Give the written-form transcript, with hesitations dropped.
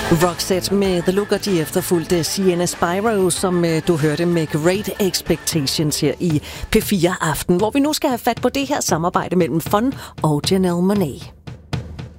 Roxette med The Look, og de efterfulgte Sienna Spyro, som du hørte med Great Expectations her i P4 Aften, hvor vi nu skal have fat på det her samarbejde mellem Fun og Janelle Monáe.